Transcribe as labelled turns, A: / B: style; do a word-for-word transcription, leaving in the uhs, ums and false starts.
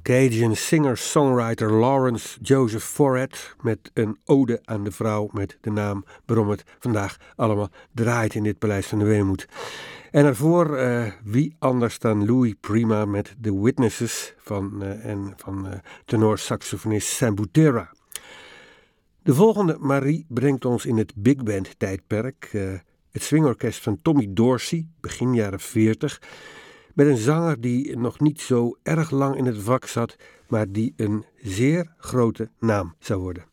A: Cajun singer-songwriter Lawrence Joseph Foret met een ode aan de vrouw met de naam waarom het vandaag allemaal draait in dit Paleis van de Weemoed. En daarvoor uh, wie anders dan Louis Prima met The Witnesses van, uh, en van uh, tenor-saxofonist Sam Butera. De volgende Marie brengt ons in het big band tijdperk, uh, het swingorkest van Tommy Dorsey, begin jaren veertig, met een zanger die nog niet zo erg lang in het vak zat, maar die een zeer grote naam zou worden.